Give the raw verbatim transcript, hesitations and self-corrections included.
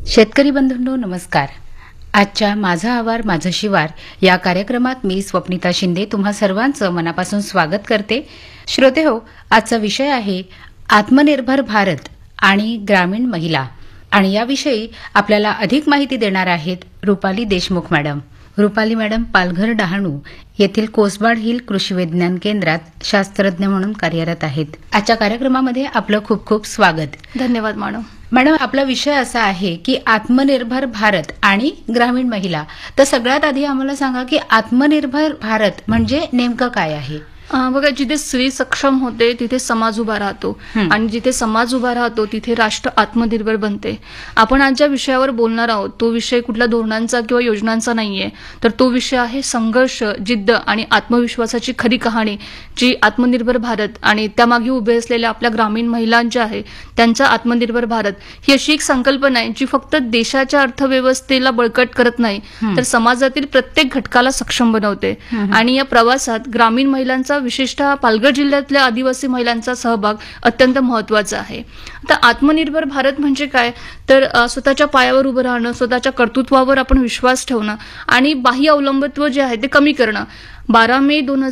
शेतकरी बंधूंनो नमस्कार. आजच्या माझा आवार माझं शिवार या कार्यक्रमात मी स्वप्निता शिंदे तुम्हा सर्वांचं मनापासून स्वागत करते. श्रोते हो, आजचा विषय आहे आत्मनिर्भर भारत आणि ग्रामीण महिला, आणि याविषयी आपल्याला अधिक माहिती देणार आहेत रुपाली देशमुख मॅडम. रुपाली मॅडम पालघर डहाणू येथील कोसबाड हिल कृषी विज्ञान केंद्रात शास्त्रज्ञ म्हणून कार्यरत आहेत. आजच्या कार्यक्रमामध्ये आपलं खूप खूप स्वागत. धन्यवाद मॅडम. मॅडम, आपला विषय असा आहे की आत्मनिर्भर भारत आणि ग्रामीण महिला. तर सगळ्यात आधी आम्हाला सांगा की आत्मनिर्भर भारत म्हणजे नेमकं काय आहे? बघा, जिथे स्त्री सक्षम होते तिथे समाज उभा राहतो, आणि जिथे समाज उभा राहतो तिथे राष्ट्र आत्मनिर्भर बनते. आपण आज ज्या विषयावर बोलणार आहोत तो विषय कुठल्या धोरणांचा किंवा योजनांचा नाहीये, तर तो विषय आहे संघर्ष, जिद्द आणि आत्मविश्वासाची खरी कहाणी, जी आत्मनिर्भर भारत आणि त्यामागे उभे असलेल्या आपल्या ग्रामीण महिलांच्या आहे त्यांचा आत्मनिर्भर भारत ही अशी एक संकल्पना आहे जी फक्त देशाच्या अर्थव्यवस्थेला बळकट करत नाही, तर समाजातील प्रत्येक घटकाला सक्षम बनवते. आणि या प्रवासात ग्रामीण महिलांचा, विशेषतः पालघर जिल्ह्यातल्या आदिवासी महिलांचा सहभाग अत्यंत महत्वाचा आहे. आता आत्मनिर्भर भारत म्हणजे काय, तर स्वतःच्या पायावर उभं राहणं, स्वतःच्या कर्तृत्वावर आपण विश्वास ठेवणं आणि बाह्य अवलंबित्व जे आहे ते कमी करणं. बारा मे दोन